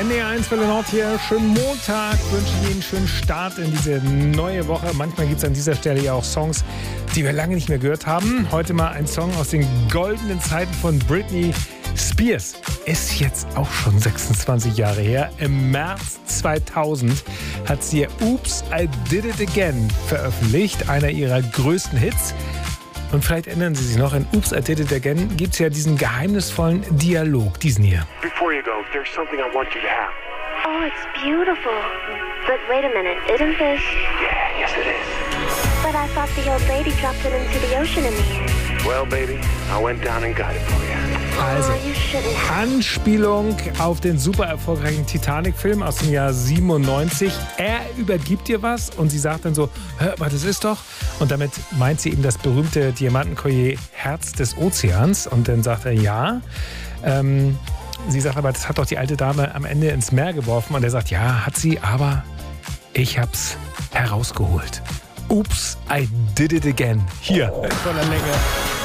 NDR1 für den Ort hier. Schönen Montag, wünsche Ihnen einen schönen Start in diese neue Woche. Manchmal gibt es an dieser Stelle ja auch Songs, die wir lange nicht mehr gehört haben. Heute mal ein Song aus den goldenen Zeiten von Britney Spears. Ist jetzt auch schon 26 Jahre her. Im März 2000 hat sie Oops, I Did It Again veröffentlicht. Einer ihrer größten Hits. Und vielleicht erinnern Sie sich noch, in Oops, I Did It Again gibt es ja diesen geheimnisvollen Dialog, diesen hier. Before you go, there's something I want you to have. Oh, it's beautiful. But wait a minute, isn't this? Yeah, yes it is. But I thought the old lady dropped it into the ocean in the end. Well, baby, I went down and got it for you. Also, Oh, you shouldn't have. Anspielung auf den super erfolgreichen Titanic-Film aus dem Jahr 97. Er übergibt ihr was und sie sagt dann so, hör mal, das ist doch. Und damit meint sie eben das berühmte Diamantenkollier Herz des Ozeans. Und dann sagt er, ja. Sie sagt aber, das hat doch die alte Dame am Ende ins Meer geworfen. Und er sagt, ja, hat sie, aber ich hab's herausgeholt. Oops, I did it again. Hier, in voller Länge.